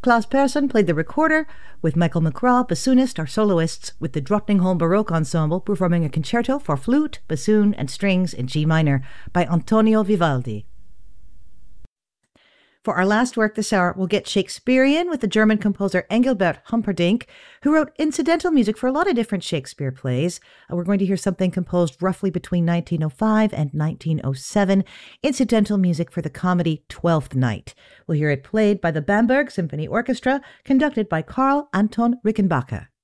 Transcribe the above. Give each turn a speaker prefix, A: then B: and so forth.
A: Klaus Persson played the recorder, with Michael McCraw, bassoonist, or soloists, with the Drottningholm Baroque Ensemble performing a concerto for flute, bassoon, and strings in G minor by Antonio Vivaldi. For our last work this hour, we'll get Shakespearean with the German composer Engelbert Humperdinck, who wrote incidental music for a lot of different Shakespeare plays. We're going to hear something composed roughly between 1905 and 1907, incidental music for the comedy Twelfth Night. We'll hear it played by the Bamberg Symphony Orchestra, conducted by Karl Anton Rickenbacker.